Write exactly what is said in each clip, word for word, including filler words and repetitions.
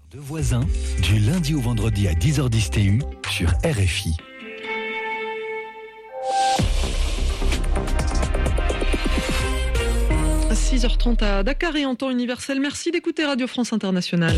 Deux voisins, du lundi au vendredi à dix heures dix T U sur R F I. six heures trente à Dakar et en temps universel. Merci d'écouter Radio France Internationale.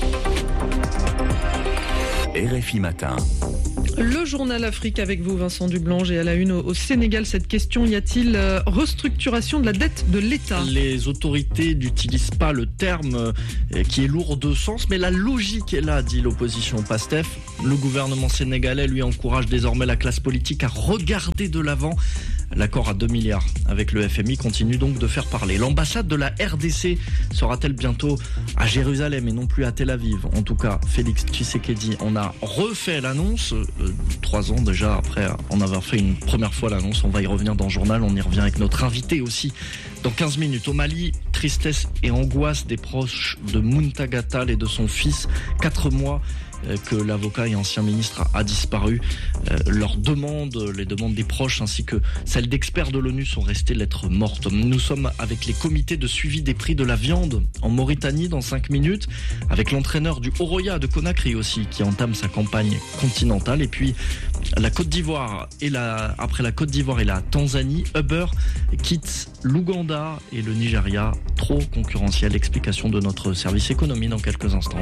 R F I Matin. Le journal Afrique avec vous, Vincent Dublange, et à la une au Sénégal, cette question, y a-t-il euh, restructuration de la dette de l'État ? Les autorités n'utilisent pas le terme euh, qui est lourd de sens, mais la logique est là, dit l'opposition PASTEF. Le gouvernement sénégalais, lui, encourage désormais la classe politique à regarder de l'avant. L'accord à deux milliards avec le F M I continue donc de faire parler. L'ambassade de la R D C sera-t-elle bientôt à Jérusalem et non plus à Tel Aviv ? En tout cas, Félix Tshisekedi en a refait l'annonce, euh, trois ans déjà après en avoir fait une première fois l'annonce. On va y revenir dans le journal, on y revient avec notre invité aussi dans quinze minutes. Au Mali, tristesse et angoisse des proches de Muntagha Tall et de son fils, quatre mois que l'avocat et ancien ministre a disparu. Euh, leurs demandes, les demandes des proches ainsi que celles d'experts de l'ONU sont restées lettres mortes. Nous sommes avec les comités de suivi des prix de la viande en Mauritanie dans cinq minutes, avec l'entraîneur du Oroya de Conakry aussi qui entame sa campagne continentale. Et puis la Côte d'Ivoire et la, après la Côte d'Ivoire et la Tanzanie, Uber quitte l'Ouganda et le Nigeria, trop concurrentiel. Explication de notre service économie dans quelques instants.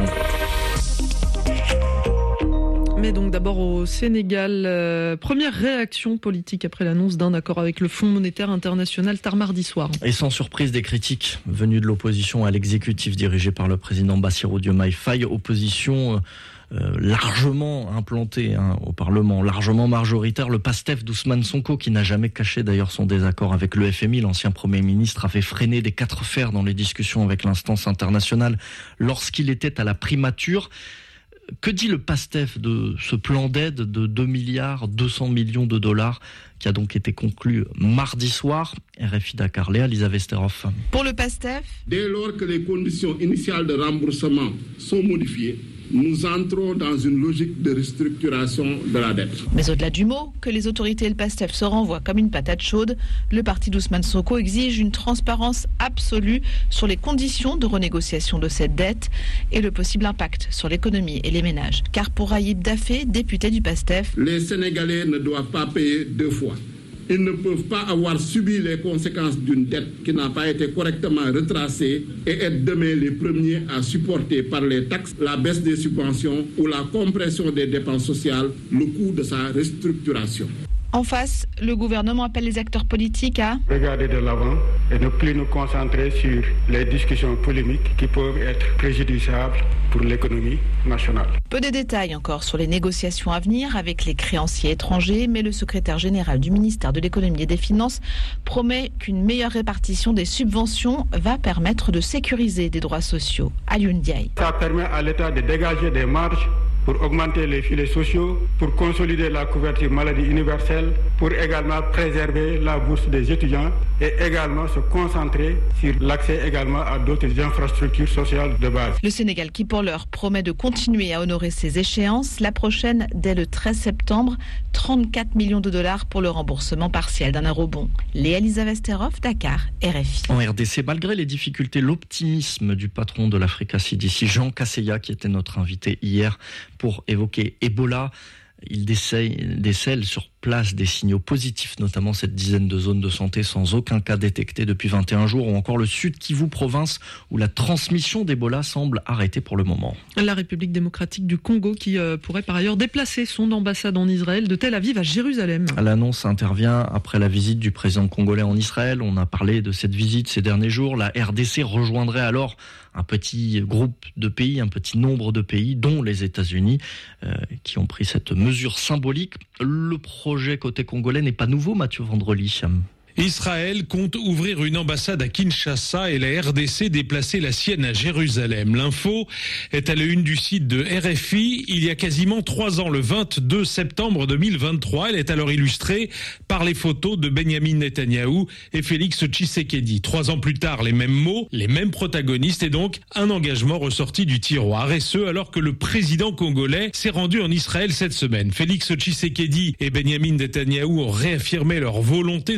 Mais donc d'abord au Sénégal, euh, première réaction politique après l'annonce d'un accord avec le Fonds monétaire international tard mardi soir. Et sans surprise, des critiques venues de l'opposition à l'exécutif dirigé par le président Bassirou Diomaye Faye, opposition euh, largement implantée hein, au Parlement, largement majoritaire. Le PASTEF d'Ousmane Sonko, qui n'a jamais caché d'ailleurs son désaccord avec le F M I, l'ancien Premier ministre, avait freiné des quatre fers dans les discussions avec l'instance internationale lorsqu'il était à la primature. Que dit le PASTEF de ce plan d'aide de deux milliards deux cents millions de dollars qui a donc été conclu mardi soir ? R F I Dakar, Léa Lisa Vesterhoff. Pour le PASTEF, dès lors que les conditions initiales de remboursement sont modifiées, nous entrons dans une logique de restructuration de la dette. Mais au-delà du mot, que les autorités et le PASTEF se renvoient comme une patate chaude, le parti d'Ousmane Sonko exige une transparence absolue sur les conditions de renégociation de cette dette et le possible impact sur l'économie et les ménages. Car pour Ayib Daffé, député du PASTEF, les Sénégalais ne doivent pas payer deux fois. Ils ne peuvent pas avoir subi les conséquences d'une dette qui n'a pas été correctement retracée et être demain les premiers à supporter par les taxes, la baisse des subventions ou la compression des dépenses sociales le coût de sa restructuration. En face, le gouvernement appelle les acteurs politiques à regarder de l'avant et ne plus nous concentrer sur les discussions polémiques qui peuvent être préjudiciables pour l'économie nationale. Peu de détails encore sur les négociations à venir avec les créanciers étrangers, mais le secrétaire général du ministère de l'économie et des finances promet qu'une meilleure répartition des subventions va permettre de sécuriser des droits sociaux. Alioune Diaye. Ça permet à l'État de dégager des marges pour augmenter les filets sociaux, pour consolider la couverture maladie universelle, pour également préserver la bourse des étudiants et également se concentrer sur l'accès également à d'autres infrastructures sociales de base. Le Sénégal qui pour l'heure promet de continuer à honorer ses échéances, la prochaine dès le treize septembre, trente-quatre millions de dollars pour le remboursement partiel d'un eurobond. Léa Lisa Vesterhoff, Dakar, R F I. En R D C, malgré les difficultés, l'optimisme du patron de l'Africa C D C, Jean Kaseya, qui était notre invité hier pour évoquer Ebola, il décèle sur place des signaux positifs, notamment cette dizaine de zones de santé sans aucun cas détecté depuis vingt et un jours, ou encore le Sud Kivu province où la transmission d'Ebola semble arrêtée pour le moment. La République démocratique du Congo qui euh, pourrait par ailleurs déplacer son ambassade en Israël de Tel Aviv à Jérusalem. L'annonce intervient après la visite du président congolais en Israël. On a parlé de cette visite ces derniers jours. La R D C rejoindrait alors un petit groupe de pays, un petit nombre de pays, dont les États-Unis, euh, qui ont pris cette mesure symbolique. Le projet côté congolais n'est pas nouveau, Mathieu Vendrely. Israël compte ouvrir une ambassade à Kinshasa et la R D C déplacer la sienne à Jérusalem. L'info est à la une du site de R F I. Il y a quasiment trois ans, le vingt-deux septembre deux mille vingt-trois, elle est alors illustrée par les photos de Benyamin Netanyahou et Félix Tshisekedi. Trois ans plus tard, les mêmes mots, les mêmes protagonistes et donc un engagement ressorti du tiroir. Et ce, alors que le président congolais s'est rendu en Israël cette semaine. Félix Tshisekedi et Benyamin Netanyahou ont réaffirmé leur volonté de construire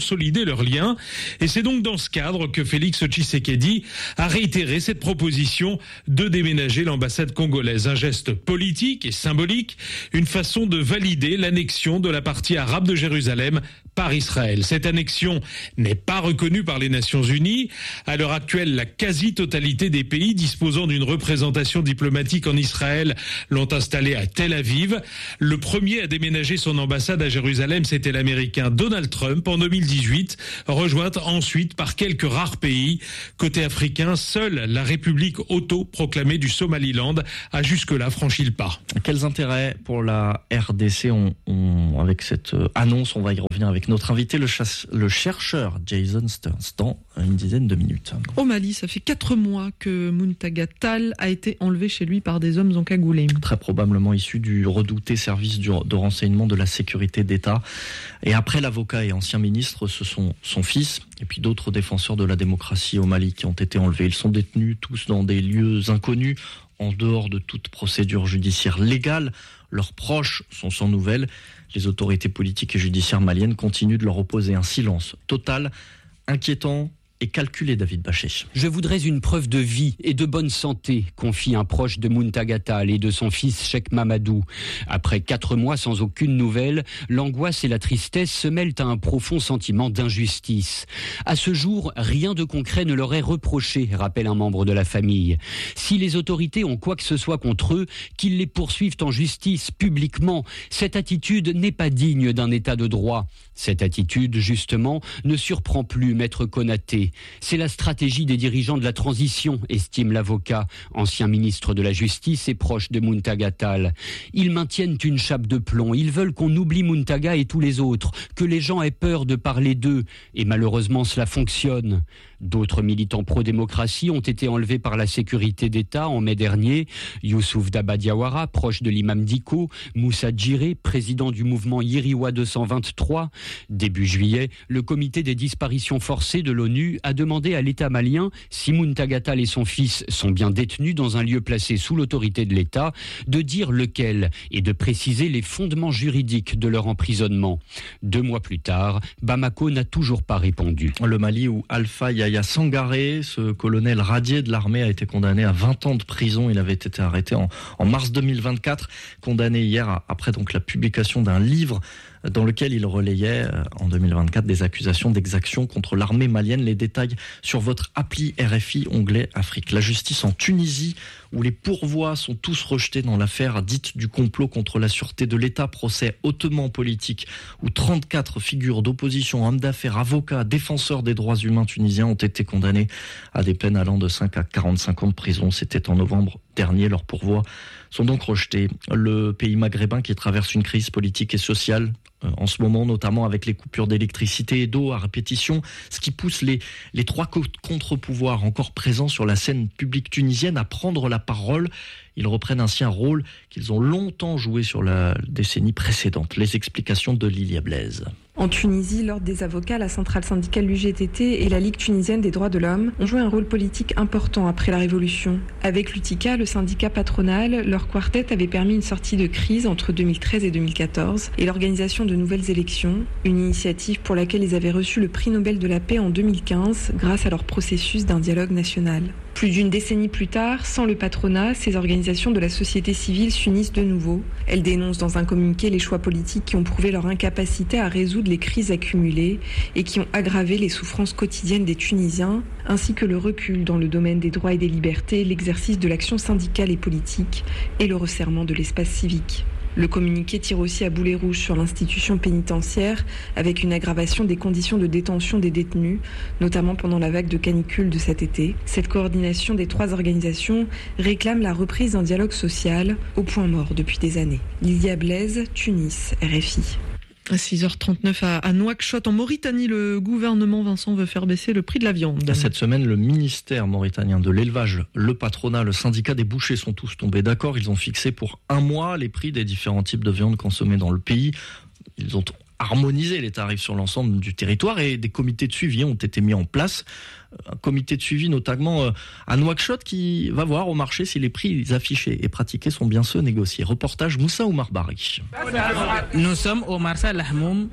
consolider leurs liens. Et c'est donc dans ce cadre que Félix Tshisekedi a réitéré cette proposition de déménager l'ambassade congolaise. Un geste politique et symbolique, une façon de valider l'annexion de la partie arabe de Jérusalem par Israël. Cette annexion n'est pas reconnue par les Nations Unies. À l'heure actuelle, la quasi-totalité des pays disposant d'une représentation diplomatique en Israël l'ont installée à Tel Aviv. Le premier à déménager son ambassade à Jérusalem, c'était l'Américain Donald Trump en deux mille dix-huit, rejointe ensuite par quelques rares pays. Côté africain, seule la République auto-proclamée du Somaliland a jusque-là franchi le pas. Quels intérêts pour la R D C on, on, avec cette annonce? On va y revenir avec notre invité, le, chasse, le chercheur Jason Stearns, dans une dizaine de minutes. Au Mali, ça fait quatre mois que Muntaga Tall a été enlevé chez lui par des hommes encagoulés. Très probablement issu du redouté service de renseignement de la sécurité d'État. Et après l'avocat et ancien ministre, ce sont son fils et puis d'autres défenseurs de la démocratie au Mali qui ont été enlevés. Ils sont détenus tous dans des lieux inconnus, en dehors de toute procédure judiciaire légale. Leurs proches sont sans nouvelles. Les autorités politiques et judiciaires maliennes continuent de leur opposer un silence total, inquiétant et calculé, David Bachet. Je voudrais une preuve de vie et de bonne santé, confie un proche de Muntaga Tall et de son fils Cheikh Mamadou. Après quatre mois sans aucune nouvelle, l'angoisse et la tristesse se mêlent à un profond sentiment d'injustice. À ce jour, rien de concret ne leur est reproché, rappelle un membre de la famille. Si les autorités ont quoi que ce soit contre eux, qu'ils les poursuivent en justice publiquement. Cette attitude n'est pas digne d'un état de droit. Cette attitude, justement, ne surprend plus Maître Konaté. C'est la stratégie des dirigeants de la transition, estime l'avocat, ancien ministre de la Justice et proche de Muntaga Tall. Ils maintiennent une chape de plomb. Ils veulent qu'on oublie Muntaga et tous les autres, que les gens aient peur de parler d'eux. Et malheureusement, cela fonctionne. D'autres militants pro-démocratie ont été enlevés par la sécurité d'État en mai dernier. Youssouf Daba Diawara, proche de l'imam Diko, Moussa Djiré, président du mouvement Yiriwa deux cent vingt-trois. Début juillet, le comité des disparitions forcées de l'ONU a demandé à l'État malien, si Muntaga Tall et son fils sont bien détenus dans un lieu placé sous l'autorité de l'État, de dire lequel et de préciser les fondements juridiques de leur emprisonnement. Deux mois plus tard, Bamako n'a toujours pas répondu. Le Mali où Alpha Yaya Sangaré, ce colonel radié de l'armée, a été condamné à vingt ans de prison. Il avait été arrêté en, en mars deux mille vingt-quatre, condamné hier après donc la publication d'un livre dans lequel il relayait en deux mille vingt-quatre des accusations d'exaction contre l'armée malienne. Les détails sur votre appli R F I onglet Afrique. La justice en Tunisie, où les pourvois sont tous rejetés dans l'affaire dite du complot contre la sûreté de l'État, procès hautement politique, où trente-quatre figures d'opposition, hommes d'affaires, avocats, défenseurs des droits humains tunisiens ont été condamnés à des peines allant de cinq à quarante-cinq ans de prison. C'était en novembre dernier. Leurs pourvois sont donc rejetés. Le pays maghrébin qui traverse une crise politique et sociale euh, en ce moment, notamment avec les coupures d'électricité et d'eau à répétition, ce qui pousse les, les trois contre-pouvoirs encore présents sur la scène publique tunisienne à prendre la parole. Ils reprennent ainsi un rôle qu'ils ont longtemps joué sur la décennie précédente. Les explications de Lilia Blaise. En Tunisie, l'Ordre des avocats, la centrale syndicale U G T T et la Ligue tunisienne des droits de l'homme ont joué un rôle politique important après la révolution. Avec l'U T I C A, le syndicat patronal, leur quartet avait permis une sortie de crise entre deux mille treize et deux mille quatorze et l'organisation de nouvelles élections, une initiative pour laquelle ils avaient reçu le prix Nobel de la paix en deux mille quinze grâce à leur processus d'un dialogue national. Plus d'une décennie plus tard, sans le patronat, ces organisations de la société civile s'unissent de nouveau. Elles dénoncent dans un communiqué les choix politiques qui ont prouvé leur incapacité à résoudre les crises accumulées et qui ont aggravé les souffrances quotidiennes des Tunisiens, ainsi que le recul dans le domaine des droits et des libertés, l'exercice de l'action syndicale et politique et le resserrement de l'espace civique. Le communiqué tire aussi à boulet rouge sur l'institution pénitentiaire avec une aggravation des conditions de détention des détenus, notamment pendant la vague de canicule de cet été. Cette coordination des trois organisations réclame la reprise d'un dialogue social au point mort depuis des années. Lilia Blaise, Tunis, R F I. À six heures trente-neuf à, à Nouakchott, en Mauritanie, le gouvernement, Vincent, veut faire baisser le prix de la viande. Cette semaine, le ministère mauritanien de l'élevage, le patronat, le syndicat des bouchers sont tous tombés d'accord. Ils ont fixé pour un mois les prix des différents types de viande consommés dans le pays. Ils ont harmonisé les tarifs sur l'ensemble du territoire et des comités de suivi ont été mis en place. Un comité de suivi notamment à Nouakchott qui va voir au marché si les prix affichés et pratiqués sont bien ceux négociés. Reportage Moussa Oumar Bari. Nous sommes au marché Lahmoum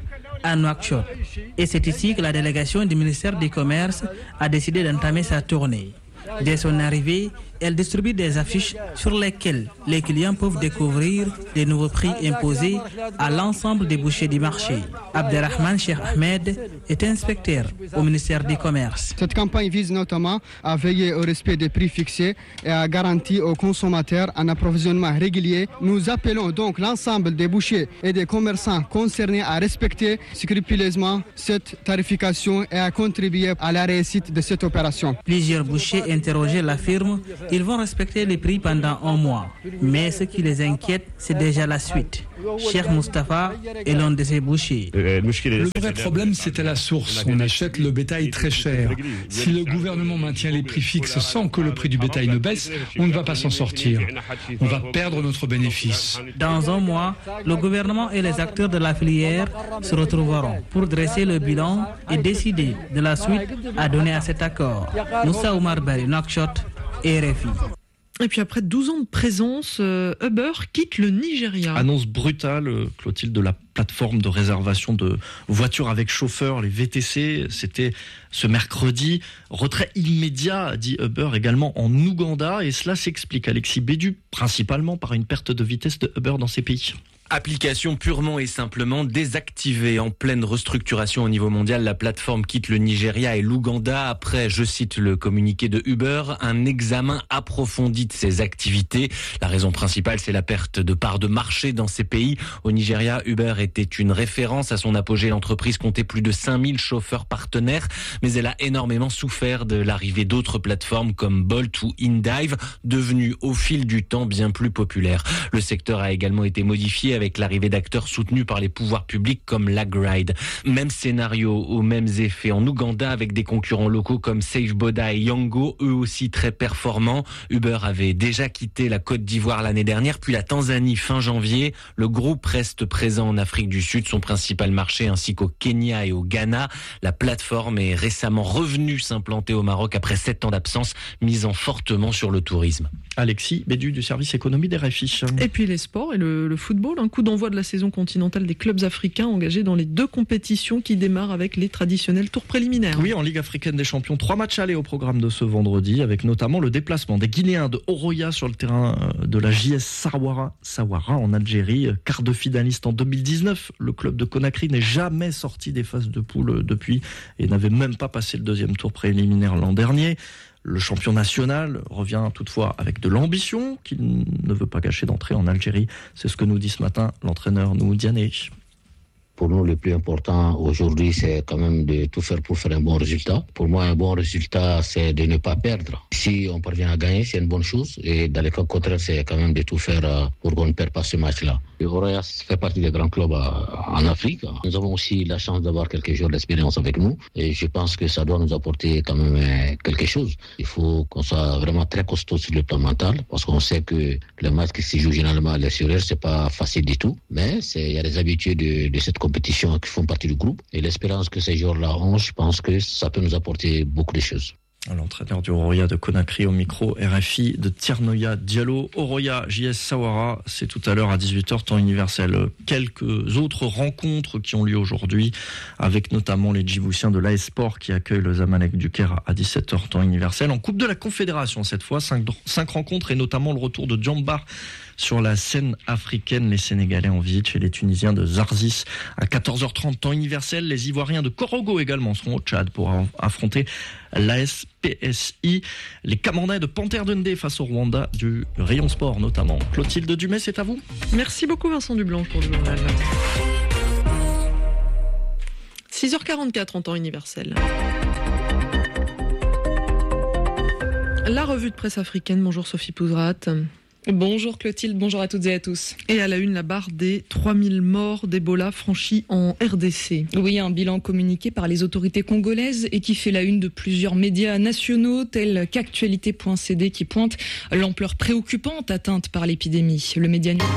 à Nouakchott. Et c'est ici que la délégation du ministère du Commerce a décidé d'entamer sa tournée. Dès son arrivée, elle distribue des affiches sur lesquelles les clients peuvent découvrir les nouveaux prix imposés à l'ensemble des bouchers du marché. Abderrahman Cheikh Ahmed est inspecteur au ministère du Commerce. Cette campagne vise notamment à veiller au respect des prix fixés et à garantir aux consommateurs un approvisionnement régulier. Nous appelons donc l'ensemble des bouchers et des commerçants concernés à respecter scrupuleusement cette tarification et à contribuer à la réussite de cette opération. Plusieurs bouchers interrogés l'affirment. Ils vont respecter les prix pendant un mois. Mais ce qui les inquiète, c'est déjà la suite. Cheikh Moustapha est l'un de ces bouchers. Le vrai problème, c'est à la source. On achète le bétail très cher. Si le gouvernement maintient les prix fixes sans que le prix du bétail ne baisse, on ne va pas s'en sortir. On va perdre notre bénéfice. Dans un mois, le gouvernement et les acteurs de la filière se retrouveront pour dresser le bilan et décider de la suite à donner à cet accord. Moussa Oumar Bari, Nouakchott, R F I. Et puis après douze ans de présence, euh, Uber quitte le Nigeria. Annonce brutale, Clotilde, de la plateforme de réservation de voitures avec chauffeur, les V T C. C'était ce mercredi. Retrait immédiat, dit Uber, également en Ouganda. Et cela s'explique, Alexis Bédu, principalement par une perte de vitesse de Uber dans ces pays. Application purement et simplement désactivée. En pleine restructuration au niveau mondial, la plateforme quitte le Nigeria et l'Ouganda après, je cite le communiqué de Uber, un examen approfondi de ses activités. La raison principale, c'est la perte de parts de marché dans ces pays. Au Nigeria, Uber était une référence. À son apogée, l'entreprise comptait plus de cinq mille chauffeurs partenaires, mais elle a énormément souffert de l'arrivée d'autres plateformes comme Bolt ou InDrive, devenues au fil du temps bien plus populaires. Le secteur a également été modifié avec l'arrivée d'acteurs soutenus par les pouvoirs publics comme LagRide. Même scénario aux mêmes effets en Ouganda avec des concurrents locaux comme SafeBoda et Yango, eux aussi très performants. Uber avait déjà quitté la Côte d'Ivoire l'année dernière, puis la Tanzanie fin janvier. Le groupe reste présent en Afrique du Sud, son principal marché, ainsi qu'au Kenya et au Ghana. La plateforme est récemment revenue s'implanter au Maroc après sept ans d'absence, misant fortement sur le tourisme. Alexis Bédu du service économie des R F I. Et puis les sports et le, le football. Un coup d'envoi de la saison continentale des clubs africains engagés dans les deux compétitions qui démarrent avec les traditionnels tours préliminaires. Oui, en Ligue africaine des champions, trois matchs allés au programme de ce vendredi, avec notamment le déplacement des Guinéens de Oroya sur le terrain de la J S Sawara, Sawara en Algérie. Quart de finaliste en deux mille dix-neuf, le club de Conakry n'est jamais sorti des phases de poule depuis et n'avait même pas passé le deuxième tour préliminaire l'an dernier. Le champion national revient toutefois avec de l'ambition qu'il ne veut pas gâcher d'entrée en Algérie. C'est ce que nous dit ce matin l'entraîneur Nou Diané. Pour nous, le plus important aujourd'hui, c'est quand même de tout faire pour faire un bon résultat. Pour moi, un bon résultat, c'est de ne pas perdre. Si on parvient à gagner, c'est une bonne chose. Et dans le cas contraire, c'est quand même de tout faire pour qu'on ne perde pas ce match-là. Le Oroya fait partie des grands clubs en Afrique. Nous avons aussi la chance d'avoir quelques jours d'expérience avec nous. Et je pense que ça doit nous apporter quand même quelque chose. Il faut qu'on soit vraiment très costaud sur le plan mental, parce qu'on sait que le match qui se joue généralement à l'extérieur, c'est pas facile du tout. Mais il y a des habitués de, de cette compétition qui font partie du groupe. Et l'espérance que ces joueurs-là ont, je pense que ça peut nous apporter beaucoup de choses. L'entraîneur du Oroya de Conakry au micro R F I de Tiernoya Diallo. Oroya J S Sawara, c'est tout à l'heure à dix-huit heures temps universel. Quelques autres rencontres qui ont lieu aujourd'hui, avec notamment les Djiboutiens de l'A S Sport qui accueillent le Zamalek du Caire à dix-sept heures temps universel. En Coupe de la Confédération cette fois, cinq, cinq rencontres et notamment le retour de Djambar sur la scène africaine. Les Sénégalais en visite chez les Tunisiens de Zarzis à quatorze heures trente temps universel. Les Ivoiriens de Korogo également seront au Tchad pour affronter l'A S P S I. Les Camerounais de Panthère de Ndé face au Rwanda du Rayon Sport notamment. Clotilde Dumais, c'est à vous. Merci beaucoup Vincent Dublanche pour le journal. six heures quarante-quatre en temps universel. La revue de presse africaine. Bonjour Sophie Pouzrat. Bonjour Clotilde, bonjour à toutes et à tous. Et à la une, la barre des trois mille morts d'Ebola franchie en R D C. Oui, un bilan communiqué par les autorités congolaises et qui fait la une de plusieurs médias nationaux tels qu'Actualité point C D qui pointe l'ampleur préoccupante atteinte par l'épidémie. Le média